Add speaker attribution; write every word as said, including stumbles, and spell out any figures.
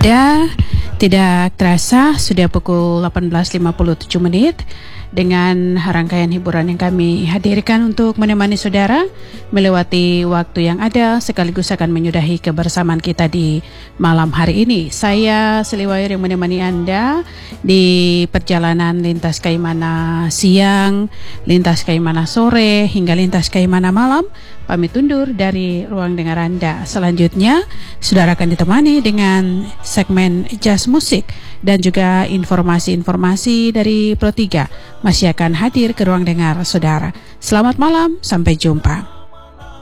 Speaker 1: Anda, tidak terasa sudah pukul delapan belas lima puluh tujuh menit dengan rangkaian hiburan yang kami hadirkan untuk menemani saudara melewati waktu yang ada sekaligus akan menyudahi kebersamaan kita di malam hari ini. Saya Seliwair yang menemani Anda di perjalanan lintas Kaimana siang, lintas Kaimana sore hingga lintas Kaimana malam. Pamit undur dari ruang dengar Anda. Selanjutnya, saudara akan ditemani dengan segmen jazz musik dan juga informasi-informasi dari Pro tiga masih akan hadir ke ruang dengar saudara. Selamat malam, sampai jumpa.